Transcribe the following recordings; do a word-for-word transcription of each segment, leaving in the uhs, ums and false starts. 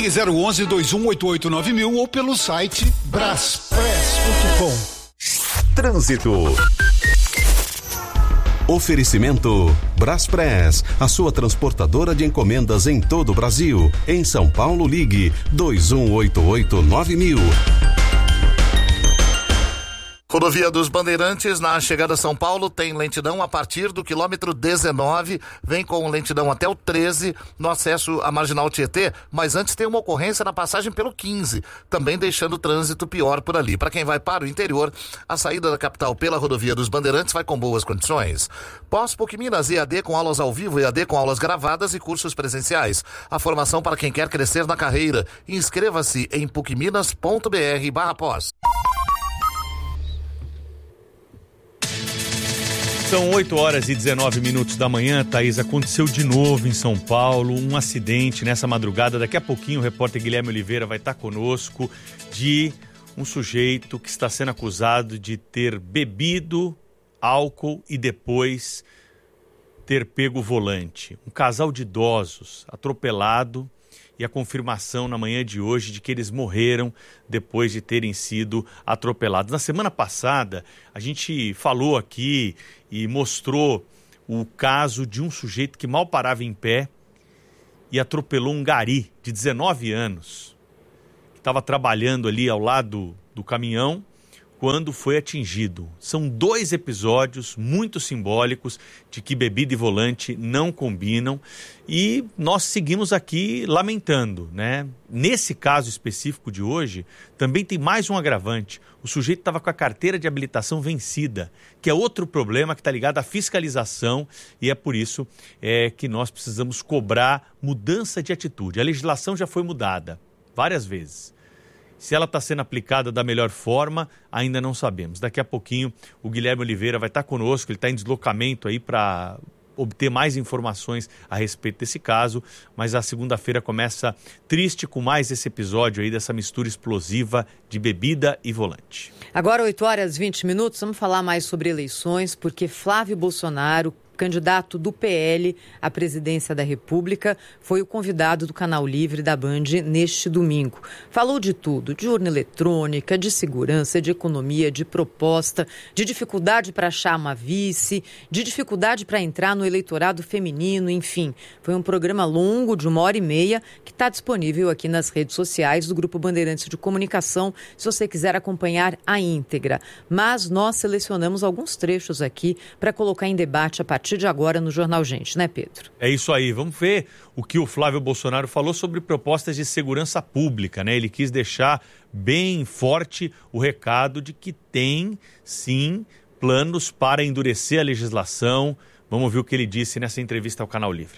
Ligue zero onze, dois um oito oito, nove mil ou pelo site braspress ponto com. Trânsito. Oferecimento Braspress, a sua transportadora de encomendas em todo o Brasil. Em São Paulo, ligue dois um oito oito, nove mil. Rodovia dos Bandeirantes, na chegada a São Paulo, tem lentidão a partir do quilômetro dezenove, vem com lentidão até o treze, no acesso à Marginal Tietê, mas antes tem uma ocorrência na passagem pelo quinze, também deixando o trânsito pior por ali. Para quem vai para o interior, a saída da capital pela Rodovia dos Bandeirantes vai com boas condições. Pós-PUC Minas, E A D com aulas ao vivo, E A D com aulas gravadas e cursos presenciais. A formação para quem quer crescer na carreira. Inscreva-se em pucminas ponto br barra pós. São oito horas e dezenove minutos da manhã, Thaís. Aconteceu de novo em São Paulo um acidente nessa madrugada. Daqui a pouquinho o repórter Guilherme Oliveira vai estar conosco, de um sujeito que está sendo acusado de ter bebido álcool e depois ter pego o volante. Um casal de idosos atropelado, e a confirmação na manhã de hoje de que eles morreram depois de terem sido atropelados. Na semana passada, a gente falou aqui e mostrou o caso de um sujeito que mal parava em pé e atropelou um gari de dezenove anos, que estava trabalhando ali ao lado do caminhão quando foi atingido. São dois episódios muito simbólicos de que bebida e volante não combinam e nós seguimos aqui lamentando, né? Nesse caso específico de hoje, também tem mais um agravante. O sujeito estava com a carteira de habilitação vencida, que é outro problema que está ligado à fiscalização e é por isso é, que nós precisamos cobrar mudança de atitude. A legislação já foi mudada várias vezes. Se ela está sendo aplicada da melhor forma, ainda não sabemos. Daqui a pouquinho o Guilherme Oliveira vai estar conosco, ele está em deslocamento aí para obter mais informações a respeito desse caso, mas a segunda-feira começa triste com mais esse episódio aí dessa mistura explosiva de bebida e volante. Agora oito horas e vinte minutos, vamos falar mais sobre eleições, porque Flávio Bolsonaro, candidato do P L à presidência da República, foi o convidado do Canal Livre da Band neste domingo. Falou de tudo, de urna eletrônica, de segurança, de economia, de proposta, de dificuldade para achar uma vice, de dificuldade para entrar no eleitorado feminino, enfim. Foi um programa longo de uma hora e meia que está disponível aqui nas redes sociais do Grupo Bandeirantes de Comunicação, se você quiser acompanhar a íntegra. Mas nós selecionamos alguns trechos aqui para colocar em debate a partir de agora no Jornal Gente, né, Pedro? É isso aí, vamos ver o que o Flávio Bolsonaro falou sobre propostas de segurança pública, né? Ele quis deixar bem forte o recado de que tem, sim, planos para endurecer a legislação. Vamos ver o que ele disse nessa entrevista ao Canal Livre.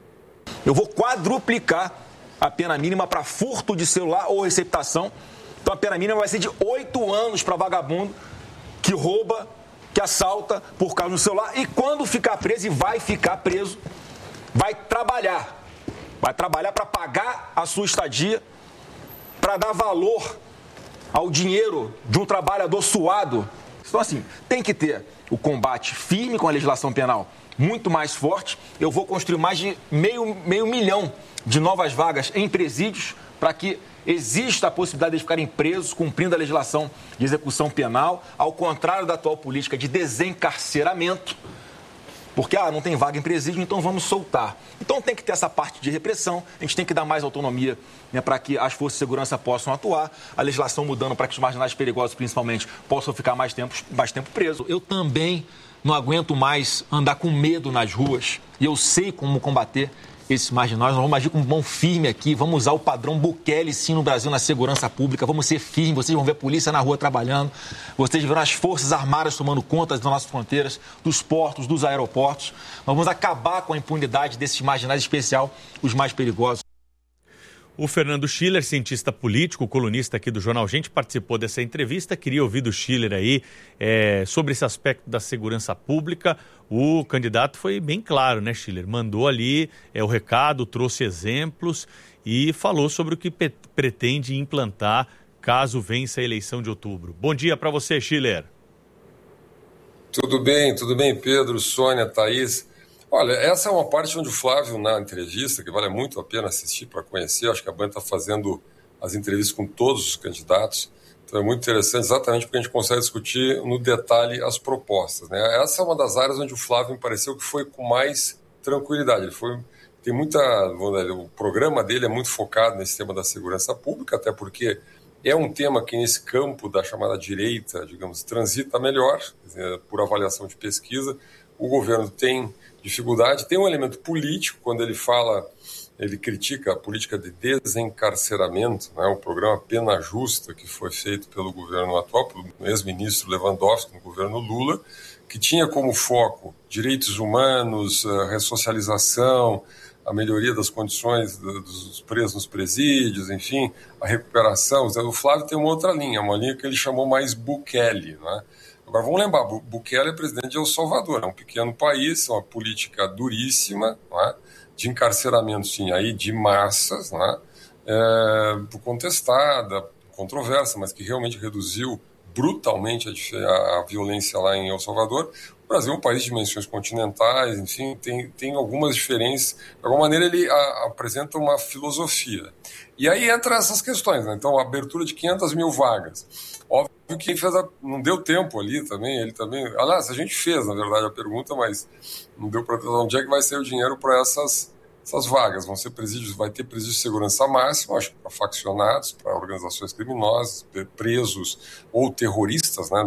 Eu vou quadruplicar a pena mínima para furto de celular ou receptação. Então a pena mínima vai ser de oito anos para vagabundo que rouba, que assalta por causa do celular e quando ficar preso, e vai ficar preso, vai trabalhar. Vai trabalhar para pagar a sua estadia, para dar valor ao dinheiro de um trabalhador suado. Então, assim, tem que ter o combate firme com a legislação penal muito mais forte. Eu vou construir mais de meio, meio milhão de novas vagas em presídios para que exista a possibilidade de ficarem presos cumprindo a legislação de execução penal, ao contrário da atual política de desencarceramento, porque ah, não tem vaga em presídio, então vamos soltar. Então tem que ter essa parte de repressão, a gente tem que dar mais autonomia, né, para que as forças de segurança possam atuar, a legislação mudando para que os marginais perigosos, principalmente, possam ficar mais tempo, mais tempo presos. Eu também não aguento mais andar com medo nas ruas, e eu sei como combater esses marginais. Nós vamos agir com mão firme aqui, vamos usar o padrão Bukele sim no Brasil na segurança pública, vamos ser firmes, vocês vão ver a polícia na rua trabalhando, vocês verão as forças armadas tomando conta das nossas fronteiras, dos portos, dos aeroportos. Nós vamos acabar com a impunidade desses marginais, em especial os mais perigosos. O Fernando Schiller, cientista político, colunista aqui do Jornal Gente, participou dessa entrevista. Queria ouvir do Schiller aí é, sobre esse aspecto da segurança pública. O candidato foi bem claro, né, Schiller? Mandou ali é, o recado, trouxe exemplos e falou sobre o que pe- pretende implantar caso vença a eleição de outubro. Bom dia para você, Schiller. Tudo bem, tudo bem, Pedro, Sônia, Thaís. Olha, essa é uma parte onde o Flávio, na entrevista, que vale muito a pena assistir para conhecer, acho que a Band está fazendo as entrevistas com todos os candidatos, então é muito interessante exatamente porque a gente consegue discutir no detalhe as propostas, né? Essa é uma das áreas onde o Flávio me pareceu que foi com mais tranquilidade. Ele foi, tem muita, o programa dele é muito focado nesse tema da segurança pública, até porque é um tema que nesse campo da chamada direita, digamos, transita melhor, por avaliação de pesquisa. O governo tem dificuldade, tem um elemento político, quando ele fala, ele critica a política de desencarceramento, né, o programa Pena Justa, que foi feito pelo governo atual, pelo ex-ministro Lewandowski, no governo Lula, que tinha como foco direitos humanos, a ressocialização, a melhoria das condições dos presos nos presídios, enfim, a recuperação. O Flávio tem uma outra linha, uma linha que ele chamou mais Bukele, né? Agora, vamos lembrar, Bukele é presidente de El Salvador, é um pequeno país, é uma política duríssima, né, de encarceramento, sim, aí, de massas, né, é, contestada, controversa, mas que realmente reduziu brutalmente a, a violência lá em El Salvador. O Brasil é um país de dimensões continentais, enfim, tem, tem algumas diferenças. De alguma maneira, ele a, apresenta uma filosofia. E aí entra essas questões, né? Então, a abertura de quinhentas mil vagas. Óbvio que fez a, não deu tempo ali também, ele também... Aliás, a gente fez, na verdade, a pergunta, mas não deu para ter onde é que vai sair o dinheiro para essas, essas vagas. Vão ser presídios, vai ter presídio de segurança máxima, acho que para faccionados, para organizações criminosas, presos ou terroristas, né,